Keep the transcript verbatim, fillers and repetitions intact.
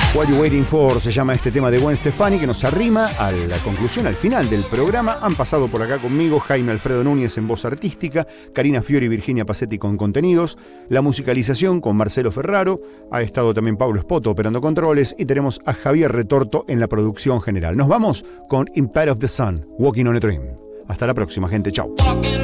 What You Waiting For se llama este tema de Gwen Stefani, que nos arrima a la conclusión, al final del programa. Han pasado por acá conmigo Jaime Alfredo Núñez en voz artística, Karina Fiori y Virginia Pacetti con contenidos, la musicalización con Marcelo Ferraro, ha estado también Pablo Espoto operando controles y tenemos a Javier Retorto en la producción general. Nos vamos con Impact of the Sun, Walking on a Dream. Hasta la próxima, gente. Chau.